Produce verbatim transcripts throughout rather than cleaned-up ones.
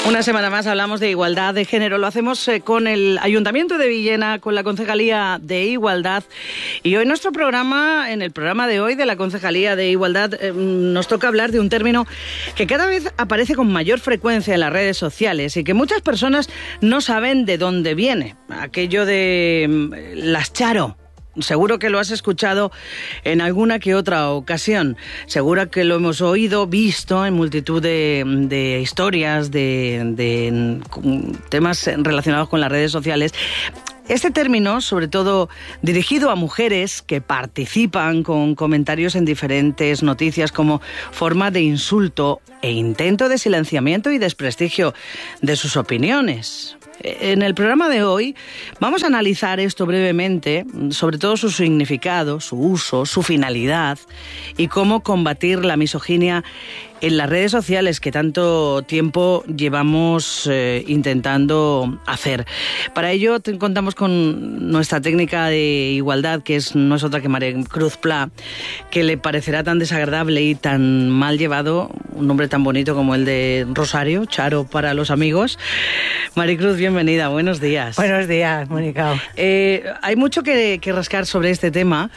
Una semana más hablamos de igualdad de género. Lo hacemos eh, con el Ayuntamiento de Villena, con la Concejalía de Igualdad. Y hoy nuestro programa, en el programa de hoy de la Concejalía de Igualdad, eh, nos toca hablar de un término que cada vez aparece con mayor frecuencia en las redes sociales y que muchas personas no saben de dónde viene. Aquello de mm, las charo. Seguro que lo has escuchado en alguna que otra ocasión. Seguro que lo hemos oído, visto en multitud de, de historias, de, de temas relacionados con las redes sociales. Este término, sobre todo dirigido a mujeres que participan con comentarios en diferentes noticias como forma de insulto e intento de silenciamiento y desprestigio de sus opiniones. En el programa de hoy vamos a analizar esto brevemente, sobre todo su significado, su uso, su finalidad y cómo combatir la misoginia en las redes sociales que tanto tiempo llevamos eh, intentando hacer. Para ello te, contamos con nuestra técnica de igualdad, que es, no es otra que Maricruz Pla, que le parecerá tan desagradable y tan mal llevado un nombre tan bonito como el de Rosario, Charo para los amigos. Maricruz, bienvenida, buenos días. Buenos días, Mónica. Eh, hay mucho que, que rascar sobre este tema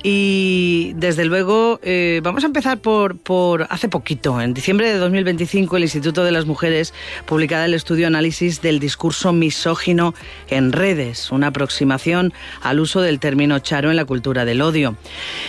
y desde luego eh, vamos a empezar por, por hace poquito. En diciembre de dos mil veinticinco, el Instituto de las Mujeres publicaba el estudio Análisis del discurso misógino en redes, una aproximación al uso del término charo en la cultura del odio.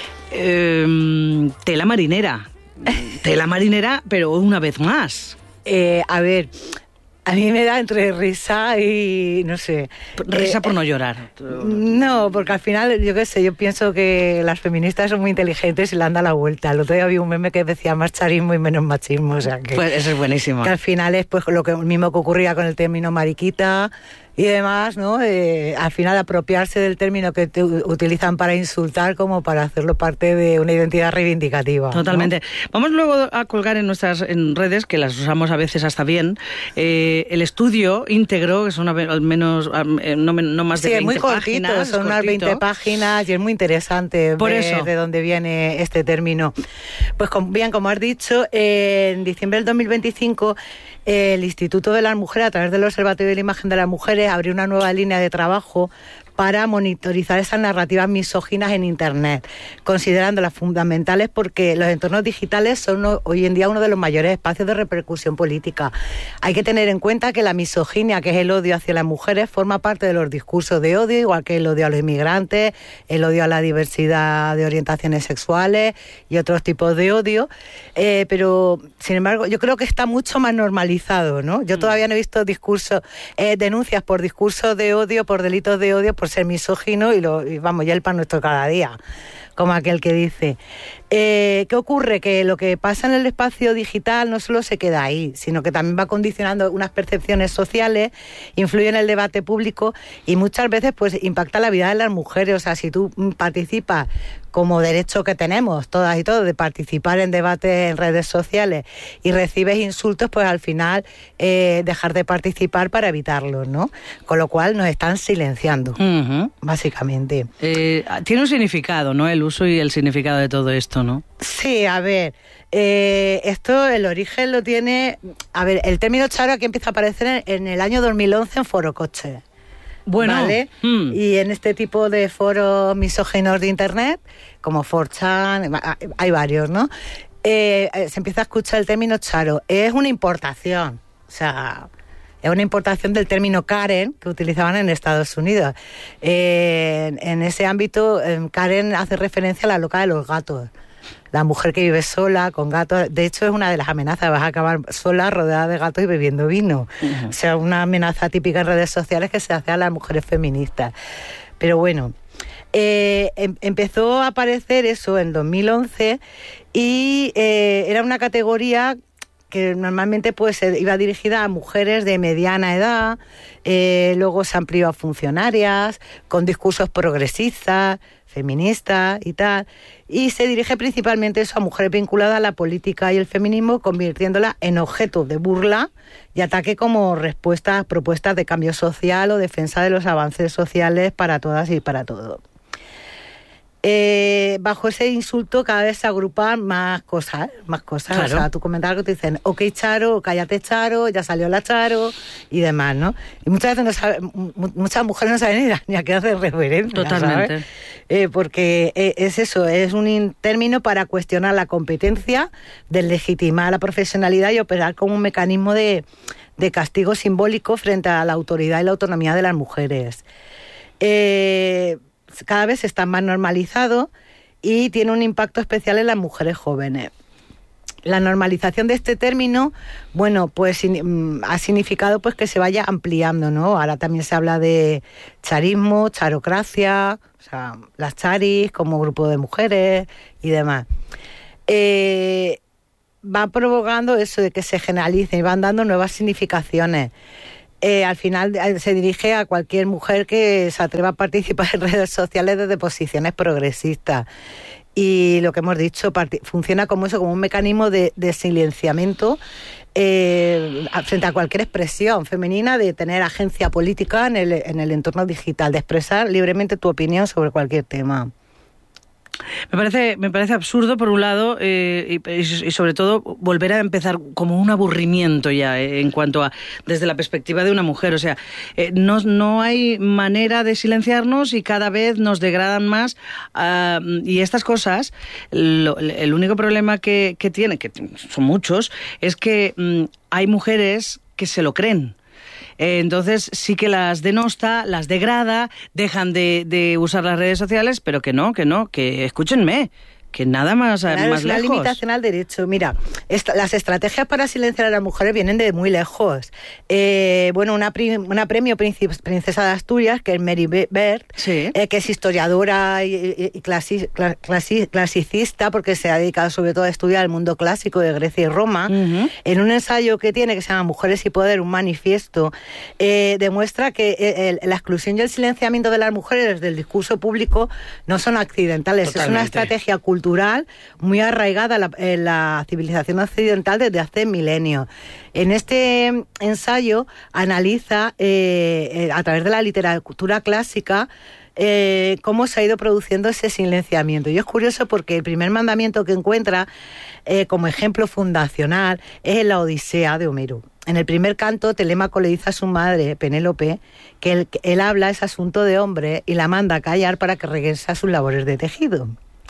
Eh, tela marinera, tela marinera, pero una vez más. Eh, a ver... A mí me da entre risa y no sé... Risa eh, por no llorar. No, porque al final, yo qué sé, yo pienso que las feministas son muy inteligentes y le han dado la vuelta. El otro día vi un meme que decía más charismo y menos machismo, o sea que... Pues eso es buenísimo. Que al final es pues lo que, mismo que ocurría con el término mariquita y demás, ¿no? Eh, al final apropiarse del término que te utilizan para insultar como para hacerlo parte de una identidad reivindicativa. Totalmente. ¿No? Vamos luego a colgar en nuestras en redes, que las usamos a veces hasta bien, eh, el estudio íntegro, que son al menos no, no más de sí, veinte es muy cortito, páginas. Son unas veinte páginas y es muy interesante Por ver eso. de dónde viene este término. Pues bien, como has dicho, eh, en diciembre del dos mil veinticinco el Instituto de las Mujeres, a través del Observatorio de la Imagen de las Mujeres, abrió una nueva línea de trabajo para monitorizar esas narrativas misóginas en Internet, considerándolas fundamentales porque los entornos digitales son hoy en día uno de los mayores espacios de repercusión política. Hay que tener en cuenta que la misoginia, que es el odio hacia las mujeres, forma parte de los discursos de odio, igual que el odio a los inmigrantes, el odio a la diversidad de orientaciones sexuales y otros tipos de odio, eh, pero sin embargo yo creo que está mucho más normalizado, ¿no? Yo todavía no he visto discursos, eh, denuncias por discursos de odio, por delitos de odio, por ser misógino y, lo, y vamos, ya el pan nuestro cada día, como aquel que dice. Eh, ¿Qué ocurre? Que lo que pasa en el espacio digital no solo se queda ahí, sino que también va condicionando unas percepciones sociales, influye en el debate público y muchas veces pues impacta la vida de las mujeres. O sea, si tú participas como derecho que tenemos todas y todos de participar en debates en redes sociales y recibes insultos, pues al final eh, dejar de participar para evitarlos, ¿no? Con lo cual nos están silenciando, uh-huh. básicamente. Eh, tiene un significado, ¿no? El uso y el significado de todo esto, ¿no? Sí, a ver, eh, esto el origen lo tiene... A ver, el término charo aquí empieza a aparecer en, en el año dos mil once en Forocoche. Bueno, ¿vale? mm. Y en este tipo de foros misóginos de Internet, como cuatro chan, hay varios, ¿no? Eh, se empieza a escuchar el término charo. Es una importación, o sea... Es una importación del término Karen que utilizaban en Estados Unidos. Eh, en, en ese ámbito, eh, Karen hace referencia a la loca de los gatos. La mujer que vive sola, con gatos. De hecho, es una de las amenazas. Vas a acabar sola, rodeada de gatos y bebiendo vino. Uh-huh. O sea, una amenaza típica en redes sociales que se hace a las mujeres feministas. Pero bueno, eh, em, empezó a aparecer eso en dos mil once y eh, era una categoría que normalmente pues iba dirigida a mujeres de mediana edad, eh, luego se amplió a funcionarias, con discursos progresistas, feministas y tal, y se dirige principalmente eso a mujeres vinculadas a la política y el feminismo, convirtiéndolas en objeto de burla y ataque como respuesta a propuestas de cambio social o defensa de los avances sociales para todas y para todos. Eh, bajo ese insulto cada vez se agrupan más cosas, más cosas. Claro. O sea, tú comentas algo, te dicen, ok, Charo, cállate, Charo, ya salió la Charo y demás, ¿no? Y muchas veces no sabe, muchas mujeres no saben ni a, ni a qué hacer referencia. Totalmente. ¿Sabes? Eh, porque es eso, es un término para cuestionar la competencia, deslegitimar la profesionalidad y operar como un mecanismo de, de castigo simbólico frente a la autoridad y la autonomía de las mujeres. Eh... Cada vez está más normalizado y tiene un impacto especial en las mujeres jóvenes. La normalización de este término, bueno, pues ha significado pues que se vaya ampliando, ¿no? Ahora también se habla de charismo, charocracia, o sea, las charis como grupo de mujeres y demás. Eh, va provocando eso de que se generalicen y van dando nuevas significaciones. Eh, al final eh, se dirige a cualquier mujer que se atreva a participar en redes sociales desde posiciones progresistas. Y lo que hemos dicho, funciona como eso, como un mecanismo de, de silenciamiento eh, frente a cualquier expresión femenina, de tener agencia política en el, en el entorno digital, de expresar libremente tu opinión sobre cualquier tema. Me parece, me parece absurdo, por un lado, eh, y, y sobre todo volver a empezar como un aburrimiento ya eh, en cuanto a, desde la perspectiva de una mujer. O sea, eh, no, no hay manera de silenciarnos y cada vez nos degradan más. Uh, y estas cosas, lo, el único problema que, que tiene, que son muchos, es que um, hay mujeres que se lo creen. Entonces sí que las denosta, las degrada, dejan de, de usar las redes sociales, pero que no, que no, que escúchenme, que nada más, claro, más es una lejos. limitación al derecho. Mira, esta, las estrategias para silenciar a las mujeres vienen de muy lejos. Eh, bueno, una, pri, una premio princesa de Asturias, que es Mary Beard, sí. eh, que es historiadora y, y, y clasi, clasi, clasicista, porque se ha dedicado sobre todo a estudiar el mundo clásico de Grecia y Roma. Uh-huh. En un ensayo que tiene, que se llama Mujeres y Poder, un manifiesto, eh, demuestra que el, la exclusión y el silenciamiento de las mujeres del discurso público no son accidentales. Totalmente. Es una estrategia cultural cultural muy arraigada en la, en la civilización occidental desde hace milenios. En este ensayo analiza eh, eh, a través de la literatura clásica eh, cómo se ha ido produciendo ese silenciamiento. Y es curioso porque el primer mandamiento que encuentra eh, como ejemplo fundacional es en la Odisea de Homero. En el primer canto, Telémaco le dice a su madre, Penélope, que el, que el habla es asunto de hombre y la manda a callar para que regrese a sus labores de tejido.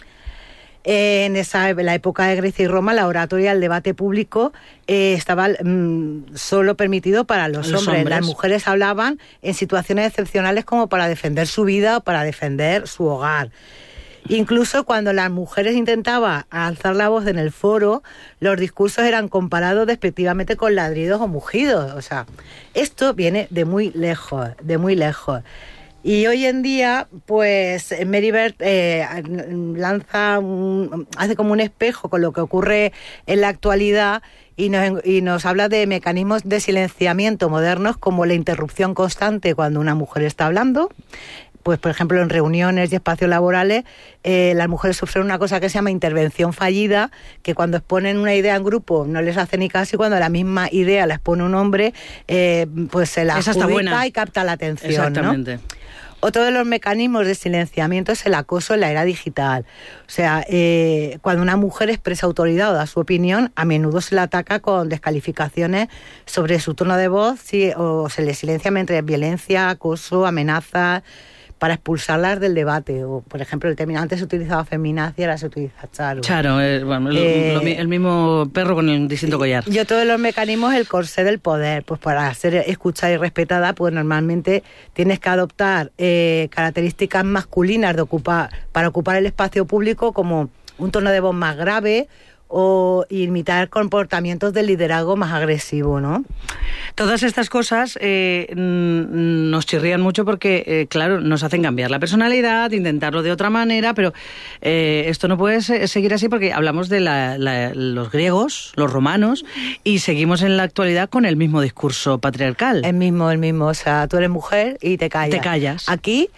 En esa en la época de Grecia y Roma, la oratoria, el debate público eh, estaba mmm, solo permitido para los, los hombres. hombres. Las mujeres hablaban en situaciones excepcionales como para defender su vida o para defender su hogar. Incluso cuando las mujeres intentaban alzar la voz en el foro, los discursos eran comparados despectivamente con ladridos o mugidos. O sea, esto viene de muy lejos, de muy lejos. Y hoy en día, pues, Mary Beard eh, lanza un, hace como un espejo con lo que ocurre en la actualidad y nos, y nos habla de mecanismos de silenciamiento modernos como la interrupción constante cuando una mujer está hablando. Pues, por ejemplo, en reuniones y espacios laborales, eh, las mujeres sufren una cosa que se llama intervención fallida, que cuando exponen una idea en grupo no les hace ni caso, y cuando la misma idea la expone un hombre, eh, pues se la adjudica y capta la atención. Exactamente. ¿No? Otro de los mecanismos de silenciamiento es el acoso en la era digital. O sea, eh, cuando una mujer expresa autoridad o da su opinión, a menudo se la ataca con descalificaciones sobre su tono de voz, sí, o se le silencia mediante violencia, acoso, amenazas, para expulsarlas del debate. O, por ejemplo, el término antes se utilizaba feminacia, ahora se utiliza charo. Charo, eh, bueno, eh, lo, lo, el mismo perro con un distinto collar. Y otro de los mecanismos es el corsé del poder. Pues para ser escuchada y respetada, pues normalmente tienes que adoptar eh, características masculinas de ocupar, para ocupar el espacio público, como un tono de voz más grave o imitar comportamientos de liderazgo más agresivo, ¿no? Todas estas cosas eh, nos chirrían mucho porque, eh, claro, nos hacen cambiar la personalidad, intentarlo de otra manera, pero eh, esto no puede seguir así porque hablamos de la, la, los griegos, los romanos, y seguimos en la actualidad con el mismo discurso patriarcal. El mismo, el mismo. O sea, tú eres mujer y te callas. Te callas. Aquí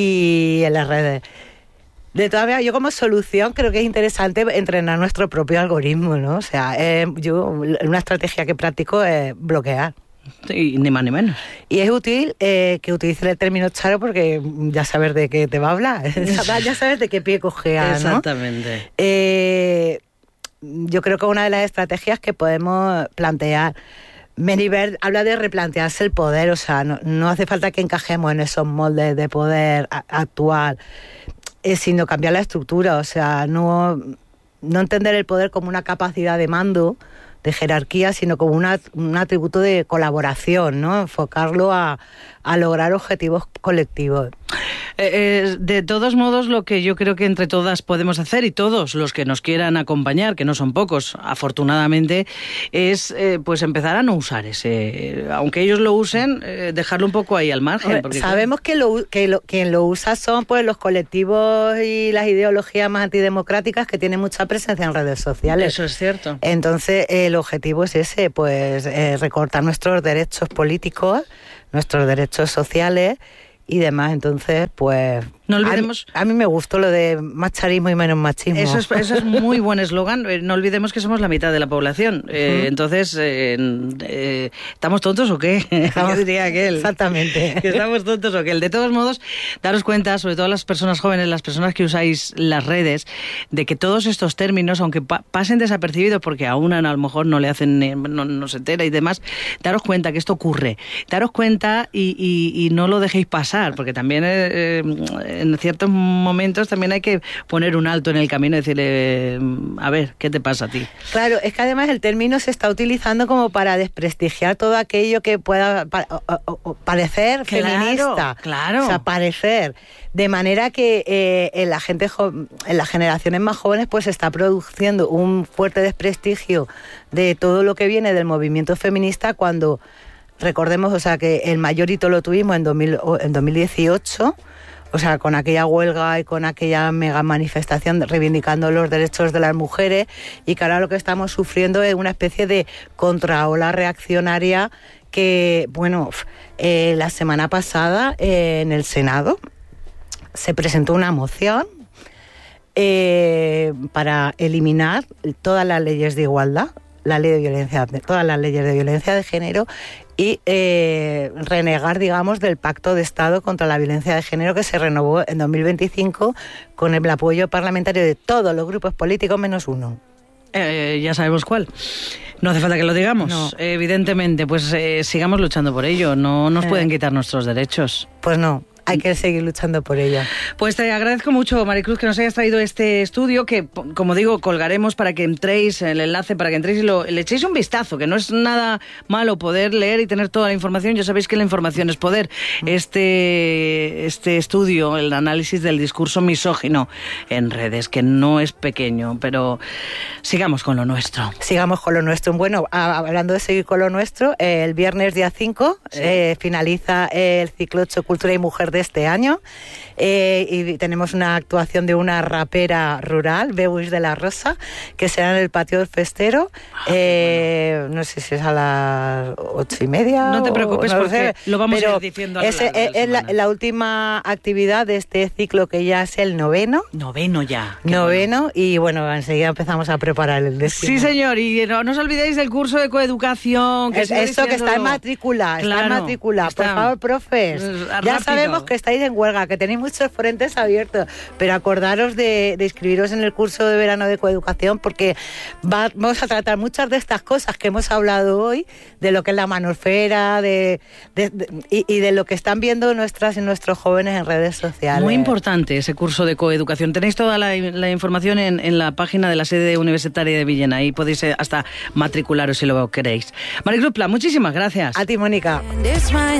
y en las redes. De todas maneras, yo como solución creo que es interesante entrenar nuestro propio algoritmo, ¿no? O sea, eh, yo una estrategia que practico es bloquear. Y ni más ni menos. Y es útil eh, que utilice el término charo porque ya sabes de qué te va a hablar, ya sabes de qué pie cojea, ¿no? Exactamente. Eh, yo creo que una de las estrategias que podemos plantear, Menibert habla de replantearse el poder, o sea, no, no hace falta que encajemos en esos moldes de poder a, actual, eh, sino cambiar la estructura, o sea, no, no entender el poder como una capacidad de mando, de jerarquía, sino como una, un atributo de colaboración, ¿no? Enfocarlo a, a lograr objetivos colectivos. Eh, eh, de todos modos, lo que yo creo que entre todas podemos hacer, y todos los que nos quieran acompañar, que no son pocos, afortunadamente, es eh, pues empezar a no usar ese, eh, aunque ellos lo usen, eh, dejarlo un poco ahí al margen. Hombre, porque sabemos que, lo, que lo, quien lo usa son pues los colectivos y las ideologías más antidemocráticas que tienen mucha presencia en redes sociales. Eso es cierto. Entonces, eh, el objetivo es ese, pues eh, recortar nuestros derechos políticos, nuestros derechos sociales y demás. Entonces, pues no olvidemos... A mí, a mí me gustó lo de más charismo y menos machismo. Eso es, eso es muy buen eslogan. No olvidemos que somos la mitad de la población. Eh, uh-huh. Entonces, eh, eh, ¿estamos tontos o qué? Estamos, Yo diría aquel. Exactamente. Que estamos tontos o qué. De todos modos, daros cuenta, sobre todo las personas jóvenes, las personas que usáis las redes, de que todos estos términos, aunque pa- pasen desapercibidos porque a una a lo mejor no le hacen, no, no se entera y demás, daros cuenta que esto ocurre. Daros cuenta y, y, y no lo dejéis pasar, porque también... Eh, en ciertos momentos también hay que poner un alto en el camino y decirle, a ver, ¿qué te pasa a ti? Claro, es que además el término se está utilizando como para desprestigiar todo aquello que pueda pa- o, o, o parecer claro, feminista. Claro. O sea, parecer. De manera que eh, en la gente jo- en las generaciones más jóvenes pues se está produciendo un fuerte desprestigio de todo lo que viene del movimiento feminista cuando, recordemos, o sea, que el mayor hito lo tuvimos en, dos mil, en dos mil dieciocho, o sea, con aquella huelga y con aquella mega manifestación reivindicando los derechos de las mujeres, y que ahora lo que estamos sufriendo es una especie de contraola reaccionaria que, bueno, eh, la semana pasada eh, en el Senado se presentó una moción eh, para eliminar todas las leyes de igualdad, la ley de violencia, todas las leyes de violencia de género, y eh, renegar, digamos, del Pacto de Estado contra la Violencia de Género que se renovó en dos mil veinticinco con el apoyo parlamentario de todos los grupos políticos menos uno. Eh, ya sabemos cuál. No hace falta que lo digamos. No. Eh, evidentemente, pues eh, sigamos luchando por ello. No nos eh. pueden quitar nuestros derechos. Pues no. Hay que seguir luchando por ella. Pues te agradezco mucho, Maricruz, que nos hayas traído este estudio que, como digo, colgaremos para que entréis, el enlace para que entréis y lo, le echéis un vistazo, que no es nada malo poder leer y tener toda la información. Ya sabéis que la información es poder. Este, este estudio, el análisis del discurso misógino en redes, que no es pequeño, pero sigamos con lo nuestro. Sigamos con lo nuestro. Bueno, hablando de seguir con lo nuestro, el viernes día cinco sí. eh, finaliza el ciclo ocho Cultura y Mujer de este año eh, y tenemos una actuación de una rapera rural, Beuys de la Rosa, que será en el patio del Festero. Ah, eh, bueno. No sé si es a las ocho y media. No te preocupes, no porque sé, lo vamos pero a ir diciendo a lo ese, largo de la es la, la última actividad de este ciclo, que ya es el noveno. Noveno ya. Noveno, bueno. Y bueno, enseguida empezamos a preparar el décimo. Sí, señor, y no, no os olvidéis del curso de coeducación. Que es, eso que está en matrícula, claro, está en matrícula. Está. Por favor, profes, Rápido. Ya sabemos que estáis en huelga, que tenéis muchos frentes abiertos, pero acordaros de, de inscribiros en el curso de verano de coeducación, porque va, vamos a tratar muchas de estas cosas que hemos hablado hoy, de lo que es la manosfera, de, de, de, y, y de lo que están viendo nuestras y nuestros jóvenes en redes sociales. Muy importante ese curso de coeducación. Tenéis toda la, la información en, en la página de la sede universitaria de Villena. Ahí podéis hasta matricularos si lo queréis. Maricruz Pla, muchísimas gracias. A ti, Mónica.